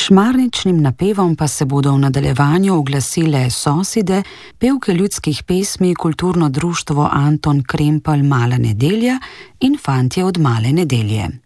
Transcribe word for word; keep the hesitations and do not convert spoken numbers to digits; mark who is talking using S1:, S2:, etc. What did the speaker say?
S1: šmarničnim napevom pa se bodo v nadaljevanju oglasile sosede, pevke ljudskih pesmi, kulturno društvo Anton Krempelj Mala nedelja in Fantje od Male nedelje.